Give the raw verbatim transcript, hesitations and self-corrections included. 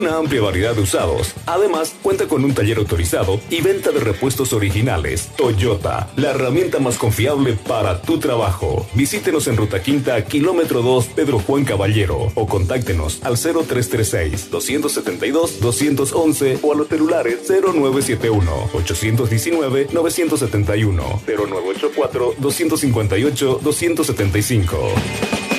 Una amplia variedad de usados. Además, cuenta con un taller autorizado y venta de repuestos originales. Toyota, la herramienta más confiable para tu trabajo. Visítenos en Ruta Quinta, kilómetro dos, Pedro Juan Caballero, o contáctenos al cero tres tres seis, dos siete dos, dos uno uno o a los celulares cero nueve siete uno, ocho uno nueve, nueve siete uno, cero nueve ocho cuatro, dos cinco ocho, dos siete cinco.